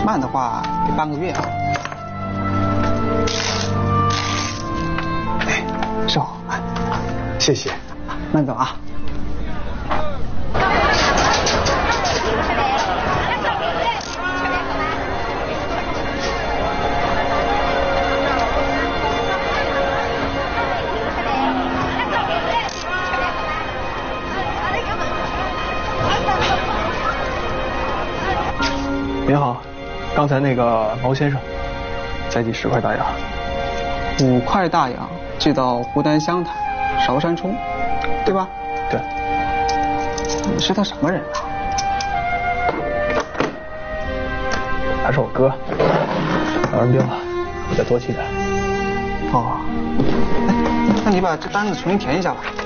慢的话得半个月啊。哎，师傅， 谢谢。 慢走啊。 您好，刚才那个毛先生，再寄10块大洋。 5块大洋寄到湖南湘潭韶山冲，对吧？ 对。 你是他什么人啊？ 他是我哥，老人病了，你再多寄点。 哦，哎，那你把这单子重新填一下吧。